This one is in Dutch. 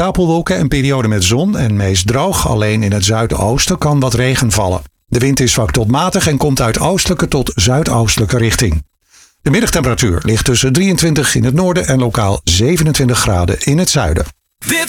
stapelwolken en perioden met zon en meest droog. Alleen in het zuidoosten kan wat regen vallen. De wind is zwak tot matig en komt uit oostelijke tot zuidoostelijke richting. De middagtemperatuur ligt tussen 23 in het noorden en lokaal 27 graden in het zuiden.